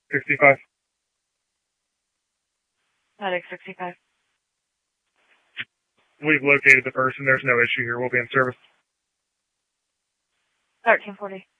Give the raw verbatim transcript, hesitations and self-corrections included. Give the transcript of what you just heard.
sixty-five. Medic sixty-five. We've located the person. There's no issue here. We'll be in service. thirteen forty.